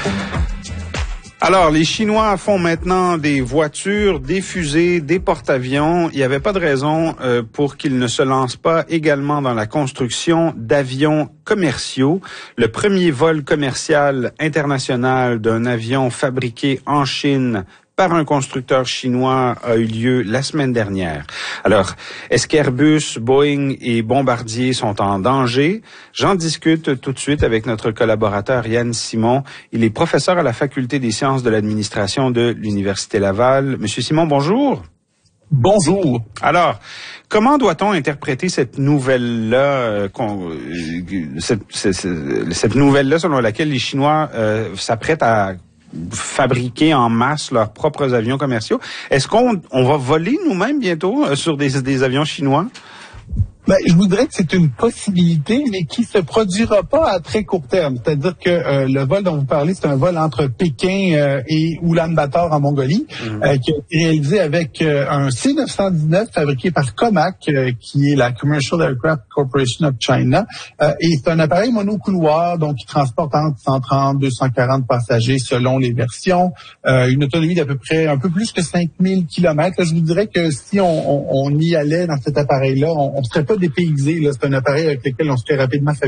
Alors, les Chinois font maintenant des voitures, des fusées, des porte-avions. Il n'y avait pas de raison pour qu'ils ne se lancent pas également dans la construction d'avions commerciaux. Le premier vol commercial international d'un avion fabriqué en Chine par un constructeur chinois a eu lieu la semaine dernière. Alors, est-ce qu'Airbus, Boeing et Bombardier sont en danger? J'en discute tout de suite avec notre collaborateur Yann Simon. Il est professeur à la Faculté des sciences de l'administration de l'Université Laval. Monsieur Simon, bonjour. Bonjour. Alors, comment doit-on interpréter cette nouvelle-là, cette nouvelle-là selon laquelle les Chinois s'apprêtent à fabriquer en masse leurs propres avions commerciaux? Est-ce qu'on va voler nous-mêmes bientôt sur des avions chinois? Ben, je voudrais que c'est une possibilité, mais qui se produira pas à très court terme. C'est-à-dire que le vol dont vous parlez, c'est un vol entre Pékin et Ulaanbaatar en Mongolie, qui a été réalisé avec un C-919 fabriqué par Comac, qui est la Commercial Aircraft Corporation of China. Et c'est un appareil monocouloir, donc qui transporte entre 130 et 240 passagers selon les versions. Une autonomie d'à peu près un peu plus que 5000 kilomètres. Là, je vous dirais que si on y allait dans cet appareil-là, on serait pas dépaysé. Là, c'est un appareil avec lequel on se fait rapidement